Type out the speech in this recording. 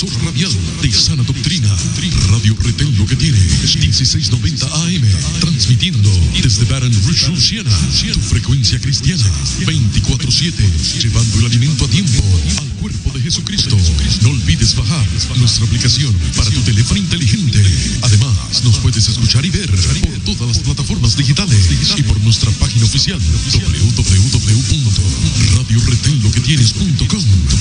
emisora radial de sana doctrina. Radio Retén lo que tiene 1690 AM, transmitiendo desde Baton Rouge, Louisiana, tu frecuencia cristiana 24/7, llevando el alimento a tiempo al cuerpo de Jesucristo. No olvides bajar nuestra aplicación para tu teléfono inteligente. Además, nos puedes escuchar y ver por todas las plataformas digitales y por nuestra página oficial www.radioretenloquetienes.com.